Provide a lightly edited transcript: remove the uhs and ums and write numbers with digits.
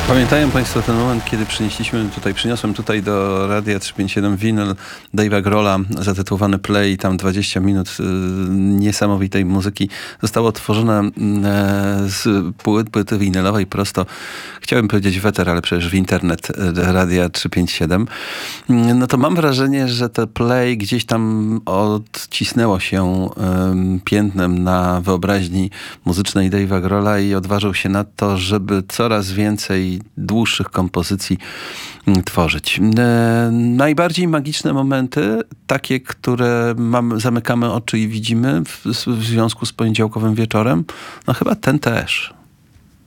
Pamiętają Państwo ten moment, kiedy przyniosłem tutaj do Radia 357 winyl Dave'a Grohla zatytułowany Play, tam 20 minut niesamowitej muzyki zostało tworzone z płyty winylowej prosto, chciałem powiedzieć weter, ale przecież w internet Radia 357. No to mam wrażenie, że te Play gdzieś tam odcisnęło się piętnem na wyobraźni muzycznej Dave'a Grohla i odważył się na to, żeby coraz więcej dłuższych kompozycji tworzyć. Najbardziej magiczne momenty, takie, które zamykamy oczy i widzimy w związku z poniedziałkowym wieczorem, no chyba ten też.